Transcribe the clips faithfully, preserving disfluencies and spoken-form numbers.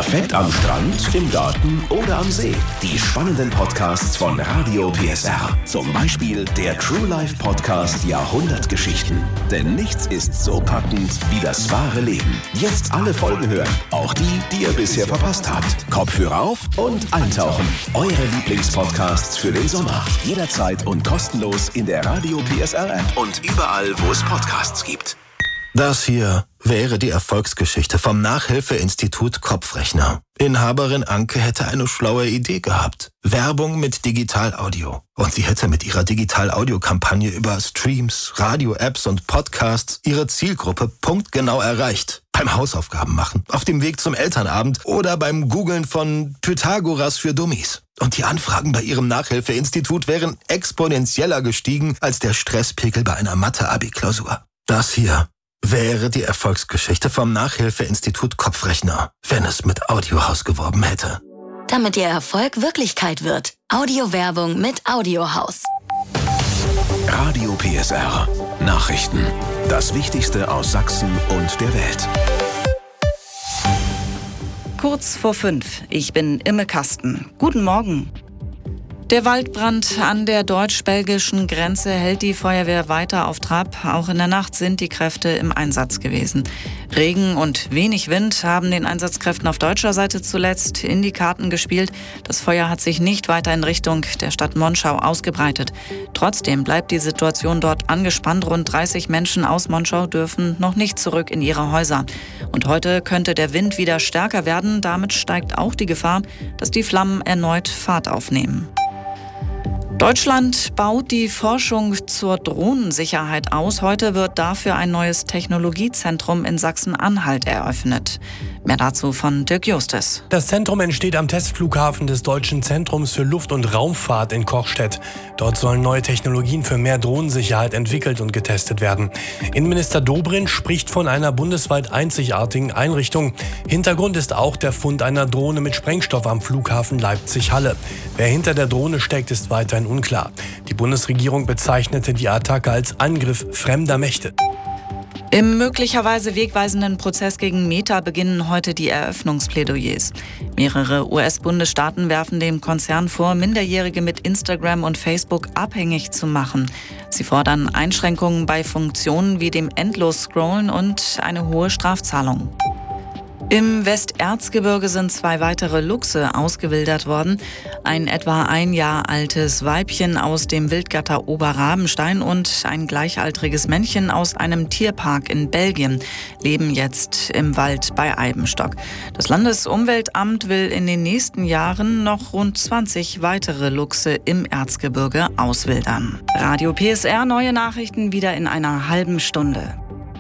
Perfekt am Strand, im Garten oder am See. Die spannenden Podcasts von Radio P S R. Zum Beispiel der True Life Podcast Jahrhundertgeschichten. Denn nichts ist so packend wie das wahre Leben. Jetzt alle Folgen hören. Auch die, die ihr bisher verpasst habt. Kopfhörer auf und eintauchen. Eure Lieblingspodcasts für den Sommer. Jederzeit und kostenlos in der Radio P S R App und überall, wo es Podcasts gibt. Das hier wäre die Erfolgsgeschichte vom Nachhilfeinstitut Kopfrechner. Inhaberin Anke hätte eine schlaue Idee gehabt. Werbung mit Digital-Audio. Und sie hätte mit ihrer Digital-Audio-Kampagne über Streams, Radio-Apps und Podcasts ihre Zielgruppe punktgenau erreicht. Beim Hausaufgaben machen, auf dem Weg zum Elternabend oder beim Googlen von Pythagoras für Dummies. Und die Anfragen bei ihrem Nachhilfeinstitut wären exponentieller gestiegen als der Stresspegel bei einer Mathe-Abi-Klausur. Das hier wäre die Erfolgsgeschichte vom Nachhilfeinstitut Kopfrechner, wenn es mit Audiohaus geworben hätte. Damit Ihr Erfolg Wirklichkeit wird. Audiowerbung mit Audiohaus. Radio P S R. Nachrichten. Das Wichtigste aus Sachsen und der Welt. Kurz vor fünf. Ich bin Imme Kasten. Guten Morgen. Der Waldbrand an der deutsch-belgischen Grenze hält die Feuerwehr weiter auf Trab. Auch in der Nacht sind die Kräfte im Einsatz gewesen. Regen und wenig Wind haben den Einsatzkräften auf deutscher Seite zuletzt in die Karten gespielt. Das Feuer hat sich nicht weiter in Richtung der Stadt Monschau ausgebreitet. Trotzdem bleibt die Situation dort angespannt. Rund dreißig Menschen aus Monschau dürfen noch nicht zurück in ihre Häuser. Und heute könnte der Wind wieder stärker werden. Damit steigt auch die Gefahr, dass die Flammen erneut Fahrt aufnehmen. Deutschland baut die Forschung zur Drohnensicherheit aus. Heute wird dafür ein neues Technologiezentrum in Sachsen-Anhalt eröffnet. Mehr dazu von Dirk Justus. Das Zentrum entsteht am Testflughafen des Deutschen Zentrums für Luft- und Raumfahrt in Kochstedt. Dort sollen neue Technologien für mehr Drohnensicherheit entwickelt und getestet werden. Innenminister Dobrindt spricht von einer bundesweit einzigartigen Einrichtung. Hintergrund ist auch der Fund einer Drohne mit Sprengstoff am Flughafen Leipzig-Halle. Wer hinter der Drohne steckt, ist weiterhin unklar. Die Bundesregierung bezeichnete die Attacke als Angriff fremder Mächte. Im möglicherweise wegweisenden Prozess gegen Meta beginnen heute die Eröffnungsplädoyers. Mehrere U S-Bundesstaaten werfen dem Konzern vor, Minderjährige mit Instagram und Facebook abhängig zu machen. Sie fordern Einschränkungen bei Funktionen wie dem Endlos-Scrollen und eine hohe Strafzahlung. Im Westerzgebirge sind zwei weitere Luchse ausgewildert worden. Ein etwa ein Jahr altes Weibchen aus dem Wildgatter Oberrabenstein und ein gleichaltriges Männchen aus einem Tierpark in Belgien leben jetzt im Wald bei Eibenstock. Das Landesumweltamt will in den nächsten Jahren noch rund zwanzig weitere Luchse im Erzgebirge auswildern. Radio P S R, neue Nachrichten wieder in einer halben Stunde.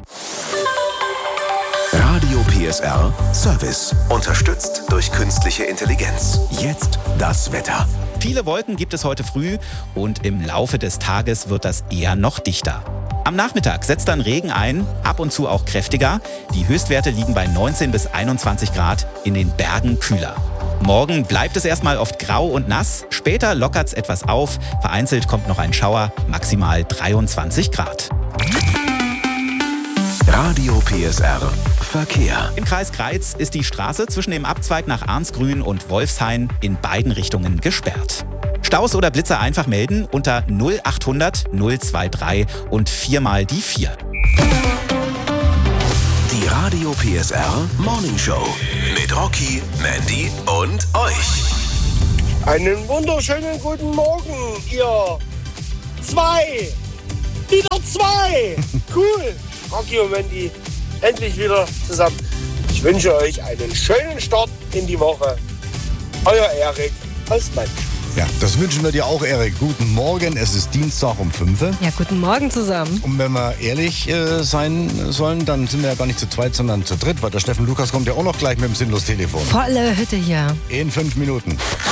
Radio P S R Service. Unterstützt durch künstliche Intelligenz. Jetzt das Wetter. Viele Wolken gibt es heute früh und im Laufe des Tages wird das eher noch dichter. Am Nachmittag setzt dann Regen ein, ab und zu auch kräftiger. Die Höchstwerte liegen bei neunzehn bis einundzwanzig Grad, in den Bergen kühler. Morgen bleibt es erstmal oft grau und nass, später lockert es etwas auf, vereinzelt kommt noch ein Schauer, maximal dreiundzwanzig Grad. Radio P S R Verkehr. Im Kreis Greiz ist die Straße zwischen dem Abzweig nach Arnsgrün und Wolfshain in beiden Richtungen gesperrt. Staus oder Blitzer einfach melden unter null achthundert null drei drei und viermal die vier. Die Radio P S R Morning Show mit Rocky, Mandy und euch. Einen wunderschönen guten Morgen, ihr zwei. Wieder zwei. Cool. Rocky und Mandy, endlich wieder zusammen. Ich wünsche euch einen schönen Start in die Woche. Euer Erik aus Mann. Ja, das wünschen wir dir auch, Erik. Guten Morgen, es ist Dienstag um fünf. Ja, guten Morgen zusammen. Und wenn wir ehrlich äh, sein sollen, dann sind wir ja gar nicht zu zweit, sondern zu dritt, weil der Steffen Lukas kommt ja auch noch gleich mit dem Sinnlos-Telefon. Volle Hütte hier. In fünf Minuten.